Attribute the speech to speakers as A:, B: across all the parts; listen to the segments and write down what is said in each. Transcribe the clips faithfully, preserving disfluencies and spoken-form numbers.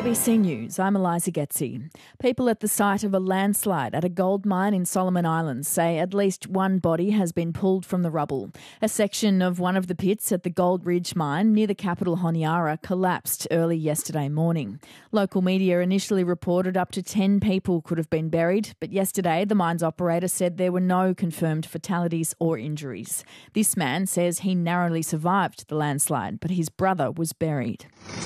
A: A B C News, I'm Eliza Getzi. People at the site of a landslide at a gold mine in Solomon Islands say at least one body has been pulled from the rubble. A section of one of the pits at the Gold Ridge mine near the capital Honiara collapsed early yesterday morning. Local media initially reported up to ten people could have been buried, but yesterday the mine's operator said there were no confirmed fatalities or injuries. This man says he narrowly survived the landslide, but his brother was buried.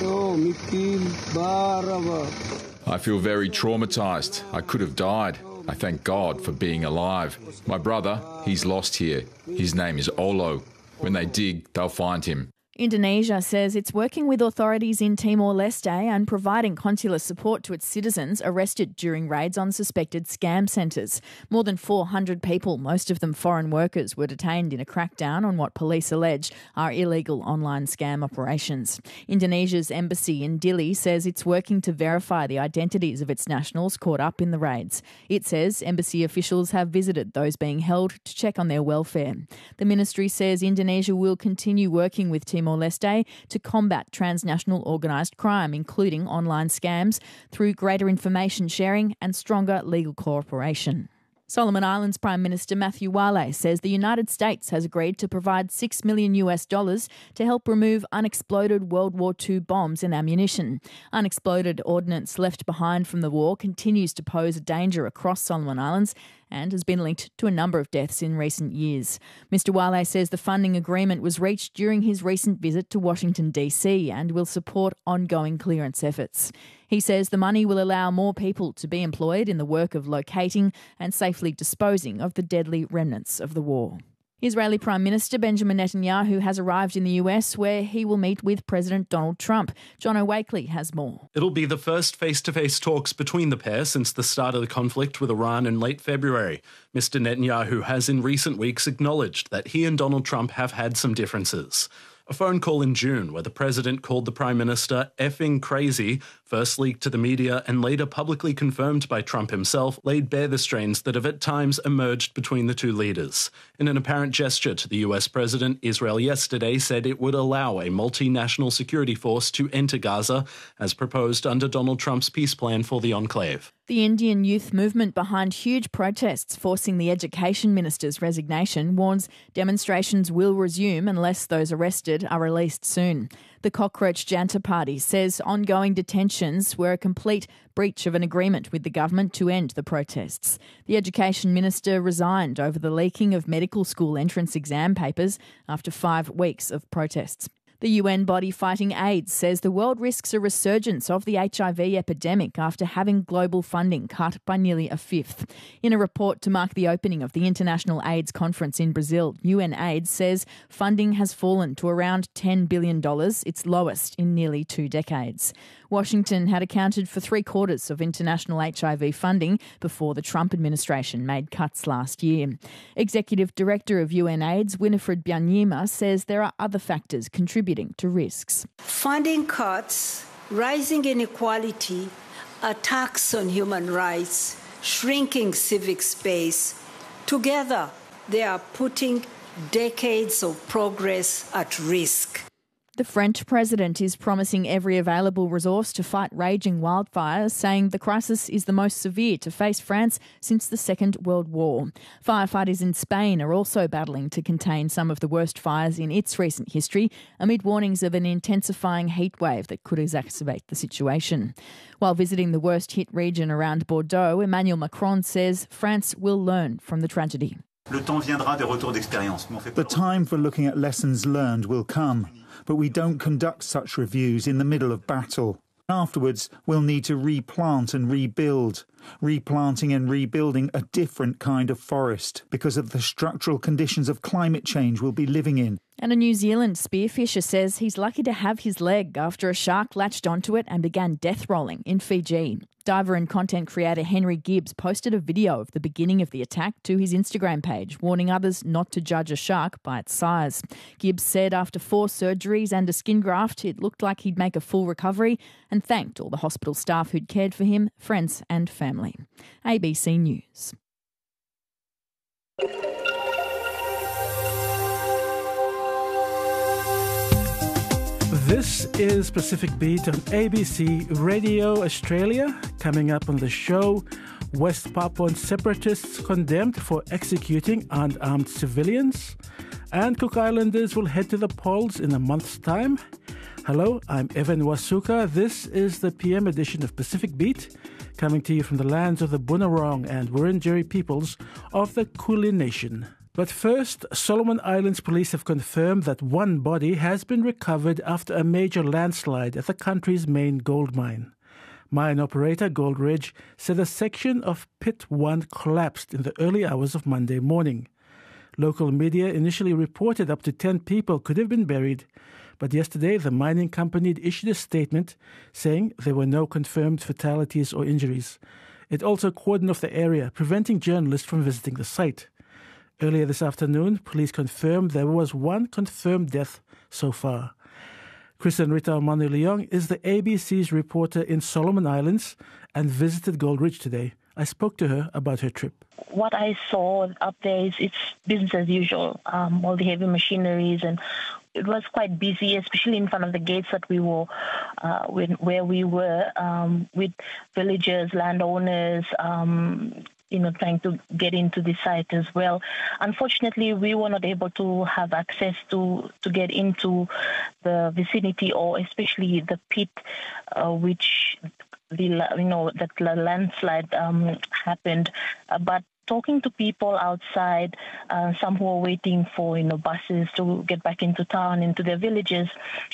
B: I feel very traumatised. I could have died. I thank God for being alive. My brother, he's lost here. His name is Olo. When they dig, they'll find him.
A: Indonesia says it's working with authorities in Timor-Leste and providing consular support to its citizens arrested during raids on suspected scam centres. More than four hundred people, most of them foreign workers, were detained in a crackdown on what police allege are illegal online scam operations. Indonesia's embassy in Dili says it's working to verify the identities of its nationals caught up in the raids. It says embassy officials have visited those being held to check on their welfare. The ministry says Indonesia will continue working with Timor Timor-Leste to combat transnational organised crime, including online scams, through greater information sharing and stronger legal cooperation. Solomon Islands Prime Minister Matthew Wale says the United States has agreed to provide six million US dollars to help remove unexploded World War Two bombs and ammunition. Unexploded ordnance left behind from the war continues to pose a danger across Solomon Islands and has been linked to a number of deaths in recent years. Mister Wale says the funding agreement was reached during his recent visit to Washington, D C and will support ongoing clearance efforts. He says the money will allow more people to be employed in the work of locating and safely disposing of the deadly remnants of the war. Israeli Prime Minister Benjamin Netanyahu has arrived in the U S where he will meet with President Donald Trump. John O'Wakely has more.
C: It'll be the first face-to-face talks between the pair since the start of the conflict with Iran in late February. Mister Netanyahu has in recent weeks acknowledged that he and Donald Trump have had some differences. A phone call in June where the president called the Prime Minister effing crazy, first leaked to the media and later publicly confirmed by Trump himself, laid bare the strains that have at times emerged between the two leaders. In an apparent gesture to the U S president, Israel yesterday said it would allow a multinational security force to enter Gaza, as proposed under Donald Trump's peace plan for the enclave.
A: The Indian youth movement behind huge protests forcing the education minister's resignation warns demonstrations will resume unless those arrested are released soon. The Cockroach Janta Party says ongoing detentions were a complete breach of an agreement with the government to end the protests. The education minister resigned over the leaking of medical school entrance exam papers after five weeks of protests. The U N body fighting AIDS says the world risks a resurgence of the H I V epidemic after having global funding cut by nearly a fifth. In a report to mark the opening of the International AIDS Conference in Brazil, UNAIDS says funding has fallen to around ten billion dollars, its lowest in nearly two decades. Washington had accounted for three quarters of international H I V funding before the Trump administration made cuts last year. Executive Director of UNAIDS, Winifred Byanyima, says there are other factors contributing to risks.
D: Funding cuts, rising inequality, attacks on human rights, shrinking civic space. Together, they are putting decades of progress at risk.
A: The French president is promising every available resource to fight raging wildfires, saying the crisis is the most severe to face France since the Second World War. Firefighters in Spain are also battling to contain some of the worst fires in its recent history, amid warnings of an intensifying heat wave that could exacerbate the situation. While visiting the worst-hit region around Bordeaux, Emmanuel Macron says France will learn from the tragedy.
E: The time for looking at lessons learned will come, but we don't conduct such reviews in the middle of battle. Afterwards, we'll need to replant and rebuild, replanting and rebuilding a different kind of forest because of the structural conditions of climate change we'll be living in.
A: And a New Zealand spearfisher says he's lucky to have his leg after a shark latched onto it and began death rolling in Fiji. Diver and content creator Henry Gibbs posted a video of the beginning of the attack to his Instagram page, warning others not to judge a shark by its size. Gibbs said after four surgeries and a skin graft, it looked like he'd make a full recovery, and thanked all the hospital staff who'd cared for him, friends and family. A B C News.
F: This is Pacific Beat on A B C Radio Australia. Coming up on the show, West Papuan separatists condemned for executing unarmed civilians, and Cook Islanders will head to the polls in a month's time. Hello, I'm Evan Wasuka. This is the P M edition of Pacific Beat, coming to you from the lands of the Bunurong and Wurundjeri peoples of the Kulin Nation. But first, Solomon Islands police have confirmed that one body has been recovered after a major landslide at the country's main gold mine. Mine operator Gold Ridge said a section of Pit one collapsed in the early hours of Monday morning. Local media initially reported up to ten people could have been buried, but yesterday the mining company issued a statement saying there were no confirmed fatalities or injuries. It also cordoned off the area, preventing journalists from visiting the site. Earlier this afternoon, police confirmed there was one confirmed death so far. Kristen Rita Omanu Leong is the A B C's reporter in Solomon Islands and visited Gold Ridge today. I spoke to her about her trip.
G: What I saw up there is it's business as usual, um, all the heavy machineries, and it was quite busy, especially in front of the gates that we were, uh, when, where we were, um, with villagers, landowners, um, you know, trying to get into the site as well. Unfortunately, we were not able to have access to, to get into the vicinity, or especially the pit, uh, which the you know that landslide um, happened. Uh, but talking to people outside, uh, some who are waiting for you know buses to get back into town, into their villages,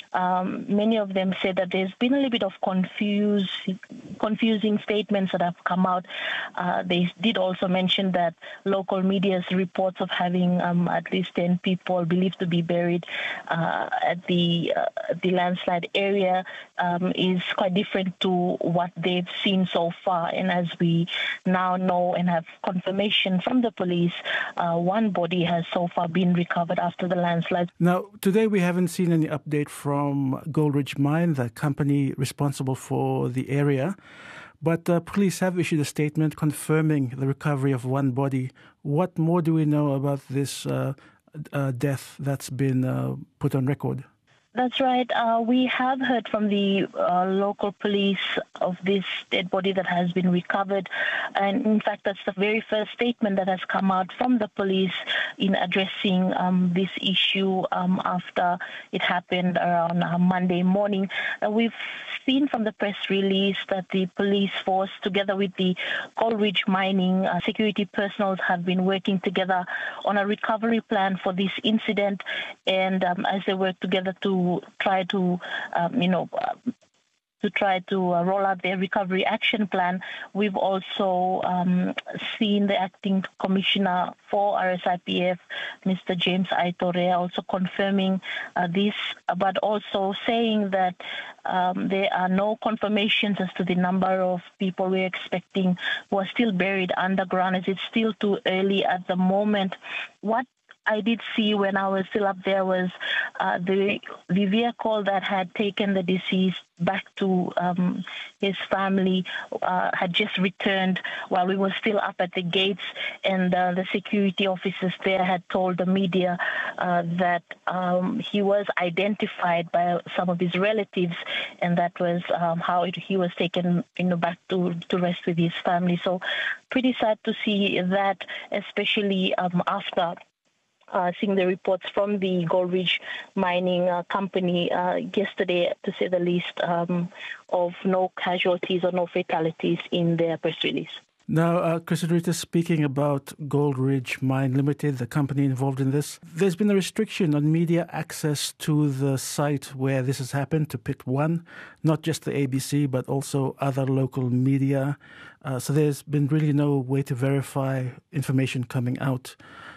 G: um, many of them said that there's been a little bit of confuse, confusing statements that have come out. Uh, they did also mention that local media's reports of having um, at least ten people believed to be buried uh, at the uh, the landslide area um, is quite different to what they've seen so far. And as we now know and have confirmation from the police, uh, one body has so far been recovered after the landslide.
F: Now, today we haven't seen any update from Gold Ridge Mine, the company responsible for the area, but uh, police have issued a statement confirming the recovery of one body. What more do we know about this uh, uh, death that's been uh, put on record?
G: That's right. Uh, we have heard from the uh, local police of this dead body that has been recovered. And in fact, that's the very first statement that has come out from the police in addressing um, this issue um, after it happened around uh, Monday morning. Uh, we've seen from the press release that the police force, together with the Gold Ridge Mining uh, security personnel, have been working together on a recovery plan for this incident. And um, as they work together to try to, um, you know, uh, to try to uh, roll out their recovery action plan. We've also um, seen the acting commissioner for R S I P F, Mister James Aitore, also confirming uh, this, but also saying that um, there are no confirmations as to the number of people we're expecting who are still buried underground, as it's still too early at the moment. What I did see when I was still up there was uh, the the vehicle that had taken the deceased back to um, his family uh, had just returned while we were still up at the gates, and uh, the security officers there had told the media uh, that um, he was identified by some of his relatives, and that was um, how it, he was taken you know, back to, to rest with his family. So pretty sad to see that, especially um, after Uh, seeing the reports from the Gold Ridge Mining uh, company uh, yesterday, to say the least, um, of no casualties or no fatalities in their press release.
F: Now, uh, Kristen Rita, speaking about Gold Ridge Mine Limited, the company involved in this, there's been a restriction on media access to the site where this has happened, to Pit one, not just the A B C, but also other local media. Uh, so there's been really no way to verify information coming out.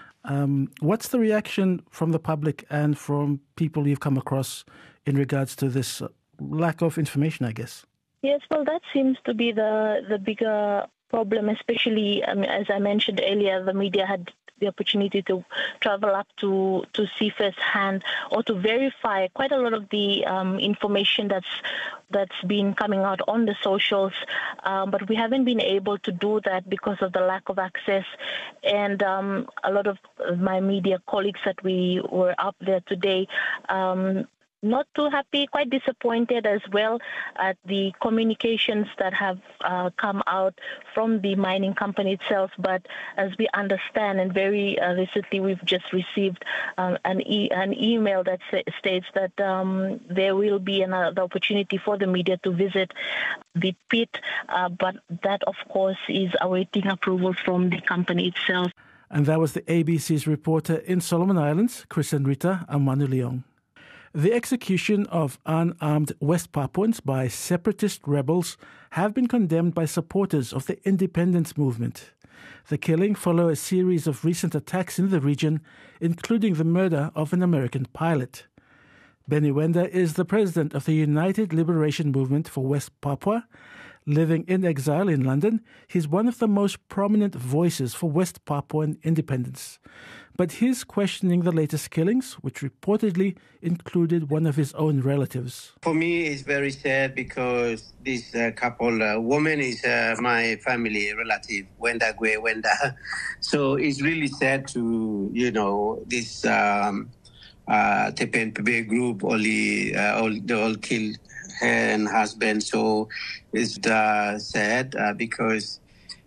F: Um, what's the reaction from the public and from people you've come across in regards to this lack of information, I guess?
G: Yes, well, that seems to be the, the bigger problem, especially, um, as I mentioned earlier, the media had the opportunity to travel up to, to see firsthand or to verify quite a lot of the um, information that's that's been coming out on the socials, um, but we haven't been able to do that because of the lack of access. And um, a lot of my media colleagues that we were up there today, um, not too happy, quite disappointed as well at the communications that have uh, come out from the mining company itself. But as we understand, and very uh, recently we've just received um, an, e- an email that sa- states that um, there will be another opportunity for the media to visit the pit, uh, but that, of course, is awaiting approval from the company itself.
F: And that was the A B C's reporter in Solomon Islands, Chris Enrita Amanuleong. The execution of unarmed West Papuans by separatist rebels have been condemned by supporters of the independence movement. The killing follows a series of recent attacks in the region, including the murder of an American pilot. Benny Wenda is the president of the United Liberation Movement for West Papua. Living in exile in London, he's one of the most prominent voices for West Papuan independence. But he's questioning the latest killings, which reportedly included one of his own relatives.
H: For me, it's very sad because this uh, couple, uh, woman is uh, my family relative, Wenda Gwe Wenda. So it's really sad to, you know, this um, uh, Tepen Pebe group, only, uh, all, they all killed her and husband. So it's uh, sad uh, because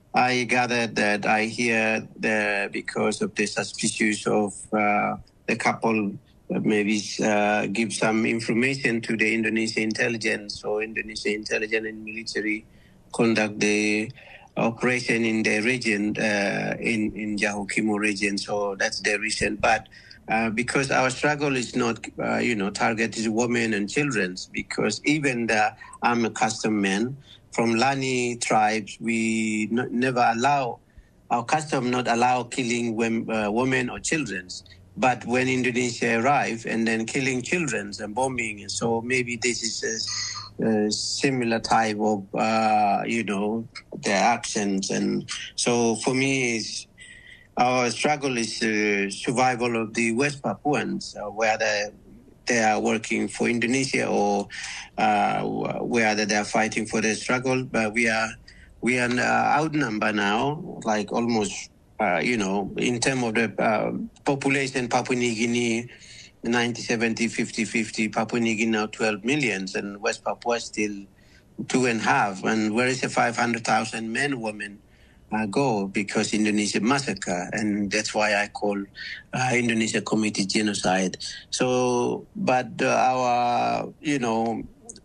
H: I gathered that I hear that because of the suspicious of uh, the couple uh, maybe uh, give some information to the Indonesian intelligence, or Indonesian intelligence and military conduct the operation in the region, uh, in, in Johor Bahru region. So that's the reason. But uh, because our struggle is not, uh, you know, targeted women and children, because even the I'm a custom man, from Lani tribes, we n- never allow, our custom not allow killing women, uh, women or children. But when Indonesia arrive and then killing children and bombing, and so maybe this is a, a similar type of, uh, you know, their actions. And so for me, it's, our struggle is uh, survival of the West Papuans, uh, where the they are working for Indonesia, or uh, whether they are fighting for the struggle. But we are we are uh, outnumbered now, like almost, uh, you know, in terms of the uh, population, Papua New Guinea, ninety, seventy, fifty, fifty, Papua New Guinea now twelve millions, and West Papua still two and a half. And where is the five hundred thousand men, women? Uh, go because Indonesia massacre, and that's why I call uh, Indonesia committee genocide. So, but uh, our, you know,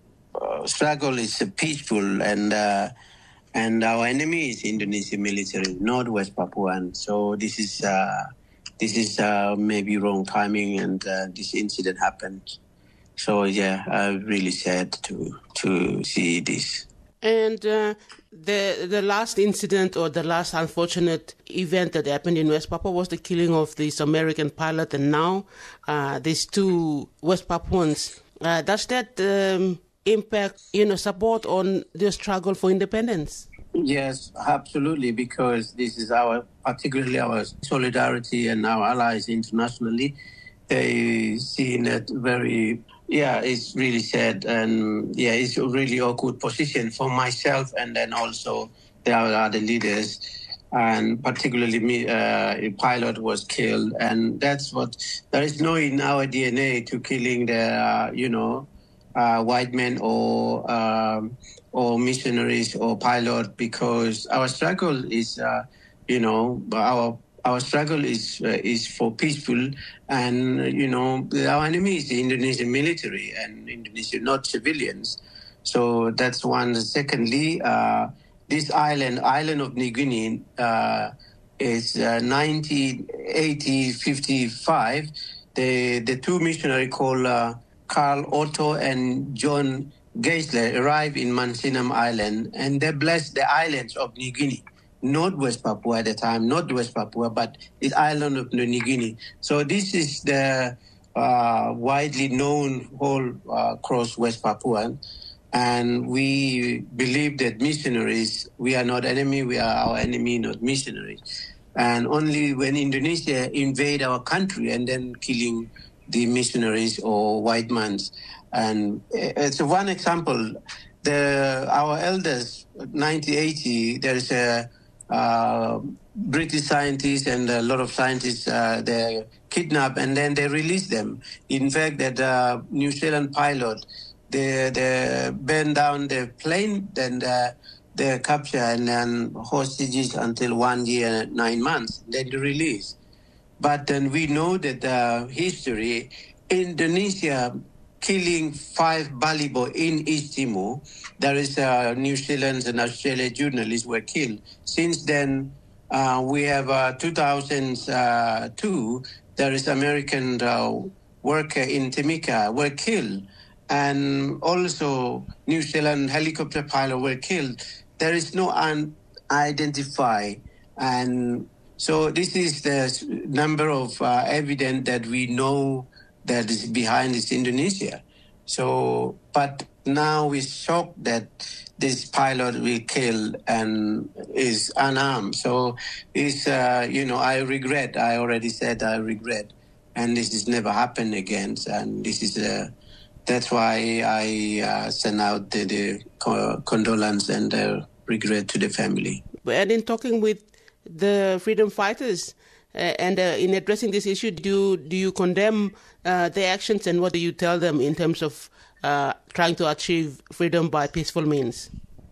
H: uh, struggle is uh, peaceful, and uh, and our enemy is Indonesian military, not West Papuan. So this is uh, this is uh, maybe wrong timing, and uh, this incident happened. So yeah, I'm really sad to to see this.
I: And uh, the the last incident, or the last unfortunate event that happened in West Papua, was the killing of this American pilot, and now uh, these two West Papuans. Uh, does that um, impact, you know, support on the struggle for independence?
H: Yes, absolutely, because this is our, particularly our solidarity and our allies internationally. They see it very. Yeah, it's really sad, and yeah, it's a really awkward position for myself, and then also there are other leaders, and particularly me, uh, a pilot was killed, and that's what, there is no in our D N A to killing the, uh, you know, uh, white men or um, or missionaries or pilot, because our struggle is, uh, you know, our Our struggle is uh, is for peaceful, and you know our enemy is the Indonesian military and Indonesia, not civilians. So that's one. Secondly, uh, this island, island of New Guinea, uh, is uh, nineteen eighty, fifty-five. The the two missionaries called uh, Carl Otto and John Geisler arrived in Mansinam Island, and they blessed the islands of New Guinea. Not West Papua at the time, not West Papua, but the island of New Guinea. So this is the uh, widely known whole uh, across West Papua. And we believe that missionaries, we are not enemy, we are our enemy, not missionaries. And only when Indonesia invade our country and then killing the missionaries or white men. And it's one example. The, our elders, nineteen eighty, there is a uh, British scientists and a lot of scientists, uh, they kidnap and then they release them. In fact, that uh, New Zealand pilot, they, they burn down the plane, then they, they capture and then hostages until one year, nine months, then they release. But then we know that uh, history, Indonesia killing five Balibo in East Timor, there is uh, New Zealand and Australia journalists were killed. Since then, uh, we have uh, two thousand two, there is American uh, worker in Timika were killed. And also New Zealand helicopter pilot were killed. There is no unidentified. And so this is the number of uh, evidence that we know that is behind this Indonesia. So, but now we're shocked that this pilot we killed and is unarmed. So, it's, uh, you know, I regret, I already said I regret. And this has never happened again. And this is, uh, that's why I uh, send out the, the condolence and the regret to the family.
I: And in talking with the freedom fighters, Uh, and uh, in addressing this issue, do you, do you condemn uh, their actions, and what do you tell them in terms of uh, trying to achieve freedom by peaceful means?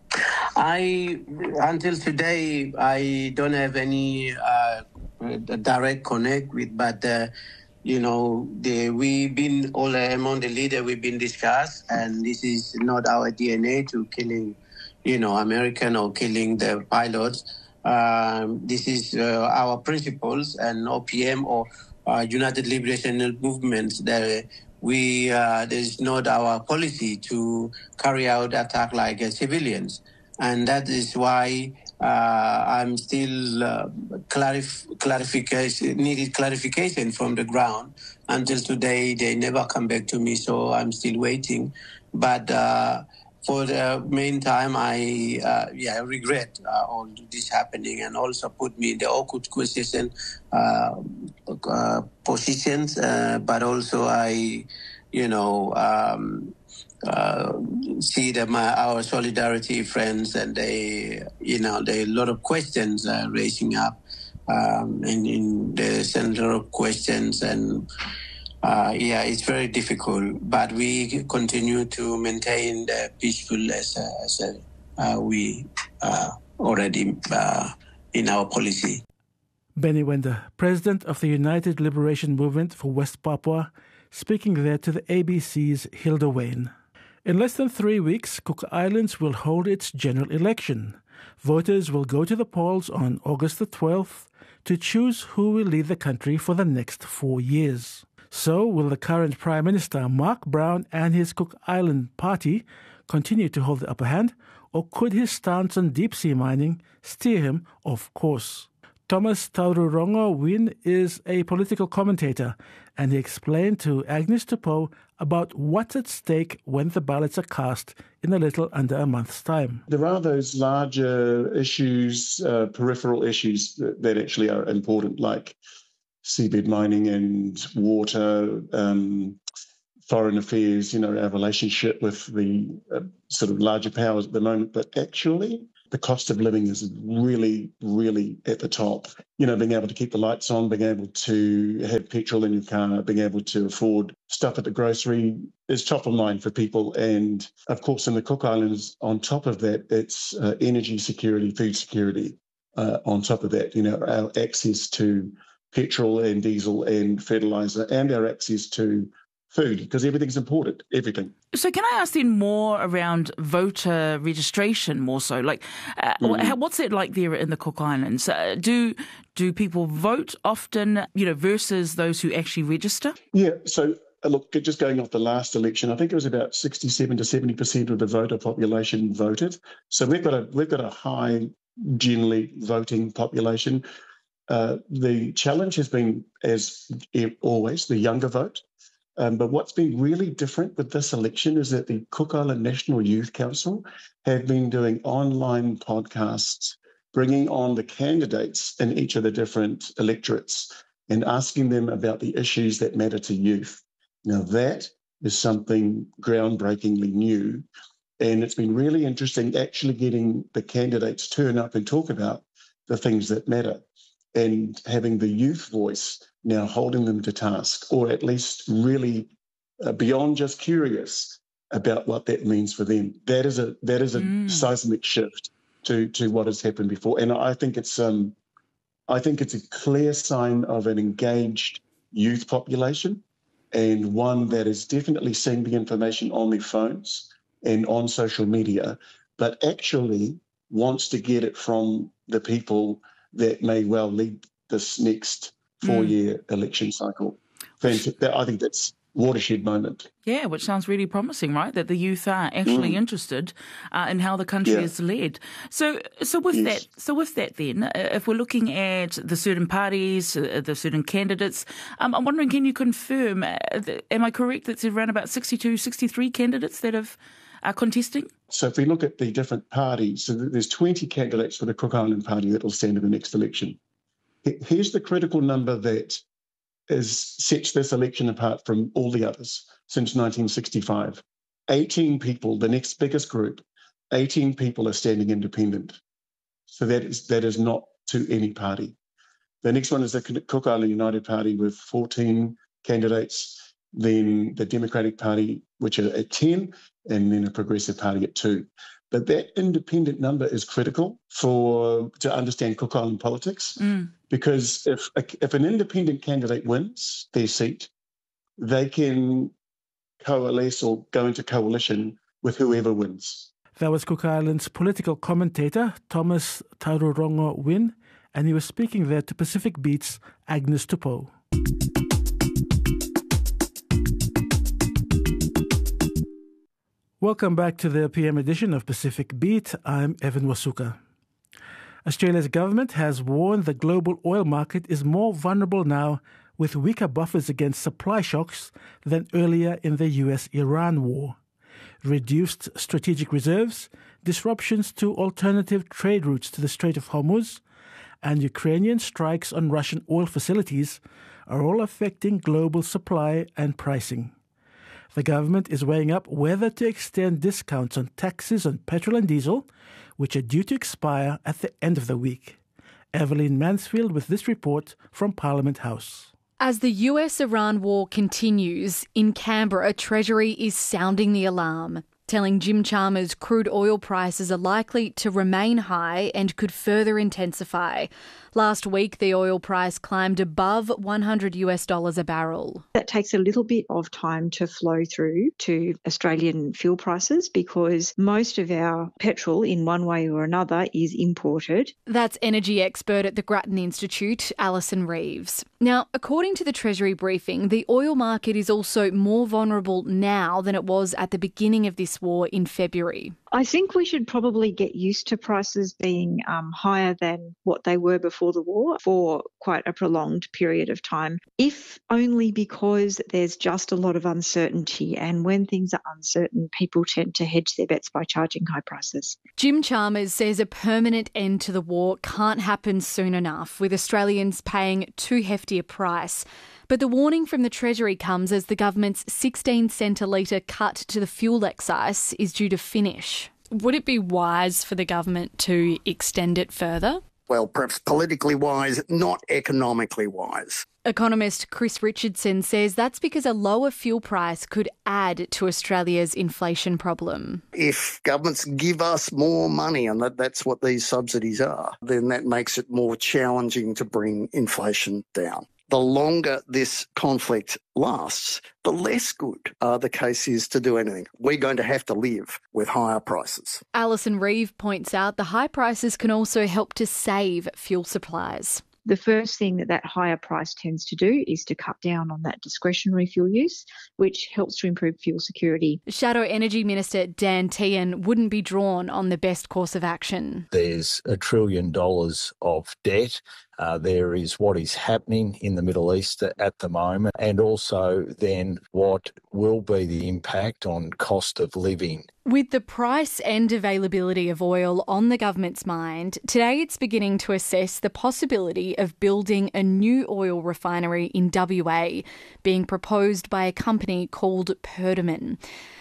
H: I, until today, I don't have any uh, direct connect with, but, uh, you know, the, we've been, all among the leaders, we've been discussed, and this is not our D N A to killing, you know, American or killing the pilots. Um, this is uh, our principles, and O P M or uh, United Liberation Movement. That we uh, there's not our policy to carry out attack like uh, civilians, and that is why uh, I'm still uh, clarif- clarification needed clarification from the ground. Until today, they never come back to me, so I'm still waiting. But uh, For the meantime, I uh, yeah regret uh, all this happening, and also put me in the awkward position, uh, uh, positions. Uh, but also, I, you know, um, uh, see that my our solidarity friends, and they, you know, there are a lot of questions uh, raising up, um, in, in the center of questions and. Uh, yeah, it's very difficult, but we continue to maintain the peaceful as, uh, as uh, we uh, already uh, in our policy.
F: Benny Wenda, President of the United Liberation Movement for West Papua, speaking there to the A B C's Hilda Wayne. In less than three weeks, Cook Islands will hold its general election. Voters will go to the polls on August the twelfth to choose who will lead the country for the next four years. So, will the current Prime Minister, Mark Brown, and his Cook Island party continue to hold the upper hand, or could his stance on deep-sea mining steer him off course? Thomas Taururongo Win is a political commentator, and he explained to Agnes Tupou about what's at stake when the ballots are cast in a little under a month's time.
J: There are those larger issues, uh, peripheral issues that, that actually are important, like seabed mining and water, um, foreign affairs, you know, our relationship with the uh, sort of larger powers at the moment. But actually, the cost of living is really, really at the top. You know, being able to keep the lights on, being able to have petrol in your car, being able to afford stuff at the grocery is top of mind for people. And of course, in the Cook Islands, on top of that, it's uh, energy security, food security. Uh, on top of that, you know, our access to petrol and diesel and fertilizer, and our access to food, because everything's important, everything.
K: So can I ask then more around voter registration more so? Like, uh, mm-hmm. what's it like there in the Cook Islands? Uh, do do people vote often, you know, versus those who actually register?
J: Yeah, so uh, look, just going off the last election, I think it was about sixty-seven to seventy percent of the voter population voted. So we've got a we've got a high, generally voting population. Uh, the challenge has been, as always, the younger vote. Um, but what's been really different with this election is that the Cook Island National Youth Council have been doing online podcasts, bringing on the candidates in each of the different electorates and asking them about the issues that matter to youth. Now, that is something groundbreakingly new. And it's been really interesting actually getting the candidates turn up and talk about the things that matter. And having the youth voice now holding them to task, or at least really uh, beyond just curious about what that means for them. That is a that is a mm. seismic shift to to what has happened before. And I think it's um I think it's a clear sign of an engaged youth population, and one that is definitely seeing the information on their phones and on social media, but actually wants to get it from the people that may well lead this next four-year mm. election cycle. I think that's watershed moment.
K: Yeah, which sounds really promising, right? That the youth are actually mm. interested uh, in how the country yeah. is led. So, so with yes. that, so with that, then, uh, if we're looking at the certain parties, uh, the certain candidates, um, I'm wondering, can you confirm? Uh, the, am I correct that there's around about sixty-two, sixty-three candidates that have are contesting?
J: So, if we look at the different parties, so there's twenty candidates for the Cook Island Party that will stand in the next election. Here's the critical number that is sets this election apart from all the others since nineteen sixty-five. eighteen people, the next biggest group, eighteen people are standing independent. So that is that is not to any party. The next one is the Cook Island United Party with fourteen candidates, then the Democratic Party, which are at ten, and then a Progressive Party at two. But that independent number is critical for to understand Cook Island politics, mm. because if if an independent candidate wins their seat, they can coalesce or go into coalition with whoever wins.
F: That was Cook Island's political commentator, Thomas Tarurongo Wynn, and he was speaking there to Pacific Beat's Agnes Tupou. Welcome back to the P M edition of Pacific Beat. I'm Evan Wasuka. Australia's government has warned the global oil market is more vulnerable now with weaker buffers against supply shocks than earlier in the U S Iran war. Reduced strategic reserves, disruptions to alternative trade routes to the Strait of Hormuz, and Ukrainian strikes on Russian oil facilities are all affecting global supply and pricing. The government is weighing up whether to extend discounts on taxes on petrol and diesel, which are due to expire at the end of the week. Evelyn Mansfield with this report from Parliament House.
L: As the U S Iran war continues, in Canberra, Treasury is sounding the alarm, telling Jim Chalmers crude oil prices are likely to remain high and could further intensify. Last week, the oil price climbed above one hundred US dollars a barrel.
M: That takes a little bit of time to flow through to Australian fuel prices because most of our petrol, in one way or another, is imported.
L: That's energy expert at the Grattan Institute, Alison Reeves. Now, according to the Treasury briefing, the oil market is also more vulnerable now than it was at the beginning of this war in February.
M: I think we should probably get used to prices being um, higher than what they were before the war for quite a prolonged period of time, if only because there's just a lot of uncertainty, and when things are uncertain, people tend to hedge their bets by charging high prices.
L: Jim Chalmers says a permanent end to the war can't happen soon enough, with Australians paying too hefty a price. But the warning from the Treasury comes as the government's sixteen cent a litre cut to the fuel excise is due to finish. Would it be wise for the government to extend it further?
N: Well, perhaps politically wise, not economically wise.
L: Economist Chris Richardson says that's because a lower fuel price could add to Australia's inflation problem.
N: If governments give us more money, and that, that's what these subsidies are, then that makes it more challenging to bring inflation down. The longer this conflict lasts, the less good uh, the case is to do anything. We're going to have to live with higher prices.
L: Alison Reeve points out the high prices can also help to save fuel supplies.
M: The first thing that that higher price tends to do is to cut down on that discretionary fuel use, which helps to improve fuel security.
L: Shadow Energy Minister Dan Tehan wouldn't be drawn on the best course of action.
O: There's a trillion dollars of debt. Uh, there is what is happening in the Middle East at the moment, and also then what will be the impact on cost of living.
L: With the price and availability of oil on the government's mind, today it's beginning to assess the possibility of building a new oil refinery in W A, being proposed by a company called Perdaman.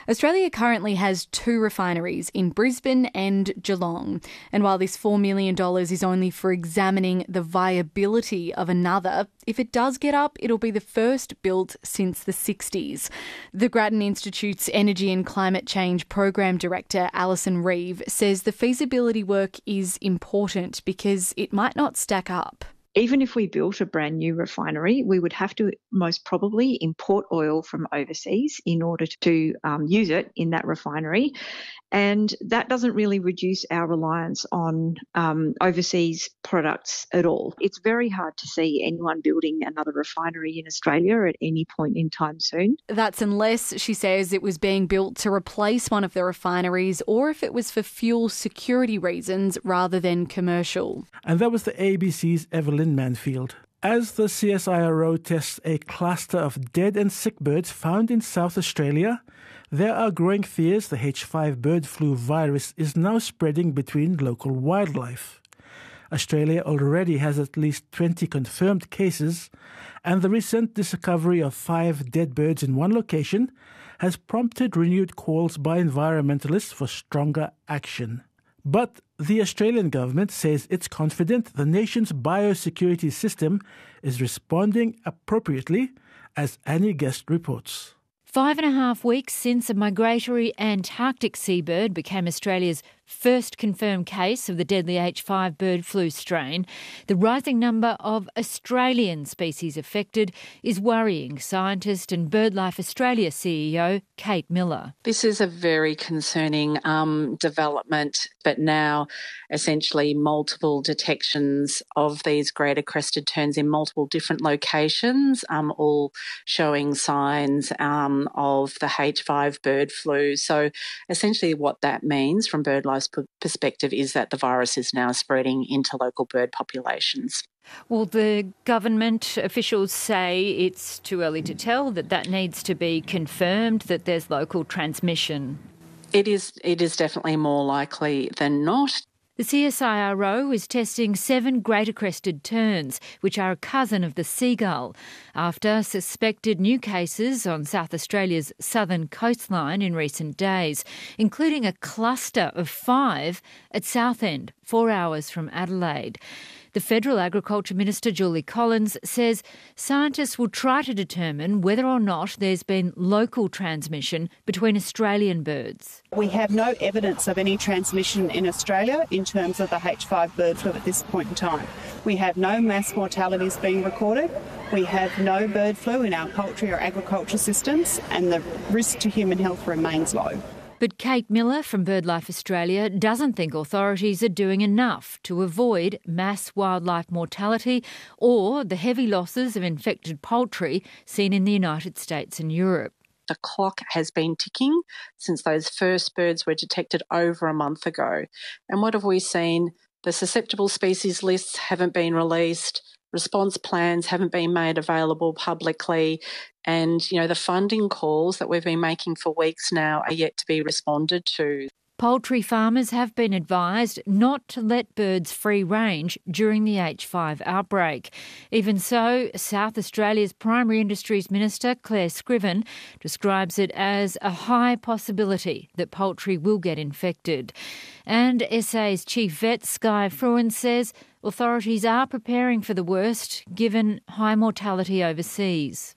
L: Australia currently has two refineries in Brisbane and Geelong. And while this four million dollars is only for examining the viability of another, if it does get up, it'll be the first built since the sixties. The Grattan Institute's Energy and Climate Change Program Director, Alison Reeve, says the feasibility work is important because it might not stack up.
M: Even if we built a brand new refinery, we would have to most probably import oil from overseas in order to um, use it in that refinery. And that doesn't really reduce our reliance on um, overseas products at all. It's very hard to see anyone building another refinery in Australia at any point in time soon.
L: That's unless, she says, it was being built to replace one of the refineries or if it was for fuel security reasons rather than commercial.
F: And that was the A B C's Evelyn Manfield. As the C S I R O tests a cluster of dead and sick birds found in South Australia, there are growing fears the H five bird flu virus is now spreading between local wildlife. Australia already has at least twenty confirmed cases, and the recent discovery of five dead birds in one location has prompted renewed calls by environmentalists for stronger action. But the Australian government says it's confident the nation's biosecurity system is responding appropriately, as Annie Guest reports.
P: Five and a half weeks since a migratory Antarctic seabird became Australia's first confirmed case of the deadly H five bird flu strain, the rising number of Australian species affected is worrying scientist and BirdLife Australia C E O Kate Miller.
Q: This is a very concerning um, development, but now essentially multiple detections of these greater crested terns in multiple different locations, um, all showing signs um, of the H five bird flu. So essentially what that means from BirdLife's perspective is that the virus is now spreading into local bird populations.
P: Well, the government officials say it's too early to tell, that that needs to be confirmed, that there's local transmission.
Q: It is, it is definitely more likely than not.
P: The C S I R O is testing seven greater crested terns, which are a cousin of the seagull, after suspected new cases on South Australia's southern coastline in recent days, including a cluster of five at Southend, four hours from Adelaide. The Federal Agriculture Minister, Julie Collins, says scientists will try to determine whether or not there's been local transmission between Australian birds.
R: We have no evidence of any transmission in Australia in terms of the H five bird flu at this point in time. We have no mass mortalities being recorded. We have no bird flu in our poultry or agriculture systems, and the risk to human health remains low.
P: But Kate Miller from BirdLife Australia doesn't think authorities are doing enough to avoid mass wildlife mortality or the heavy losses of infected poultry seen in the United States and Europe.
Q: The clock has been ticking since those first birds were detected over a month ago. And what have we seen? The susceptible species lists haven't been released. Response plans haven't been made available publicly, and, you know, the funding calls that we've been making for weeks now are yet to be responded to.
P: Poultry farmers have been advised not to let birds free range during the H five outbreak. Even so, South Australia's Primary Industries Minister, Claire Scriven, describes it as a high possibility that poultry will get infected. And S A's Chief Vet, Skye Fruin, says authorities are preparing for the worst given high mortality overseas.